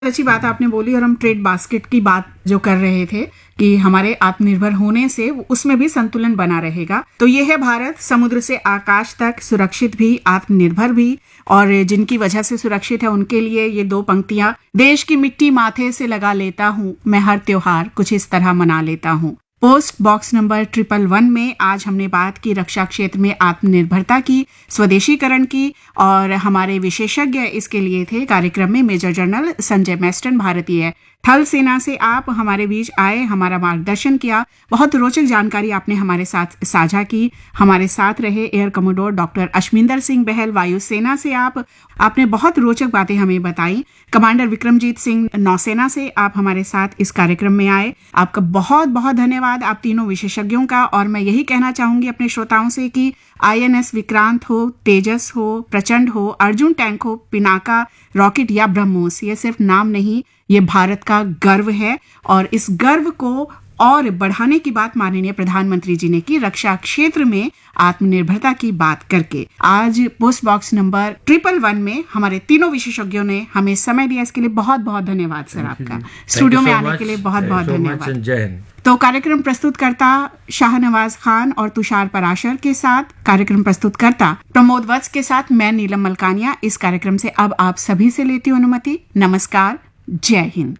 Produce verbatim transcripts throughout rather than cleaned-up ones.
अच्छी बात आपने बोली। और हम ट्रेड बास्केट की बात जो कर रहे थे कि हमारे आत्मनिर्भर होने से उसमें भी संतुलन बना रहेगा। तो ये है भारत, समुद्र से आकाश तक सुरक्षित भी, आत्मनिर्भर भी, और जिनकी वजह से सुरक्षित है उनके लिए ये दो पंक्तियां। देश की मिट्टी माथे से लगा लेता हूँ, मैं हर त्योहार कुछ इस तरह मना लेता हूँ। Post box number triple one में आज हमने बात की रक्षा क्षेत्र में आत्मनिर्भरता की, स्वदेशीकरण की, और हमारे विशेषज्ञ इसके लिए थे कार्यक्रम में मेजर जनरल संजय मेस्टन, भारतीय थल सेना से आप हमारे बीच आए, हमारा मार्गदर्शन किया। बहुत रोचक जानकारी आपने हमारे साथ साझा की। हमारे साथ रहे एयर कमोडोर डॉक्टर अश्मिंदर सिंह बहल, वायुसेना से आप आपने बहुत रोचक बातें हमें बताई। कमांडर विक्रमजीत सिंह, नौसेना से आप हमारे साथ इस कार्यक्रम में आए। आपका बहुत बहुत धन्यवाद आप तीनों विशेषज्ञों का। और मैं यही कहना चाहूंगी अपने श्रोताओं से कि आईएनएस विक्रांत हो, तेजस हो, प्रचंड हो, अर्जुन टैंक हो, पिनाका रॉकेट या ब्रह्मोस, ये सिर्फ नाम नहीं, ये भारत का गर्व है। और इस गर्व को और बढ़ाने की बात माननीय प्रधानमंत्री जी ने की रक्षा क्षेत्र में आत्मनिर्भरता की बात करके। आज post box number triple one में हमारे तीनों विशेषज्ञों ने हमें समय दिया, इसके लिए बहुत बहुत धन्यवाद सर आपका। स्टूडियो में आने के लिए बहुत बहुत धन्यवाद। तो कार्यक्रम प्रस्तुतकर्ता शाहनवाज खान और तुषार पराशर के साथ, कार्यक्रम प्रस्तुतकर्ता प्रमोद वत्स के साथ मैं नीलम मलकानिया इस कार्यक्रम से अब आप सभी से लेती हूँ अनुमति। नमस्कार, जय हिंद।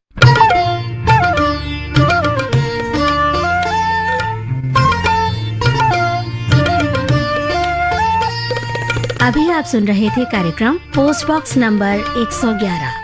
अभी आप सुन रहे थे कार्यक्रम पोस्ट बॉक्स नंबर एक सौ ग्यारह।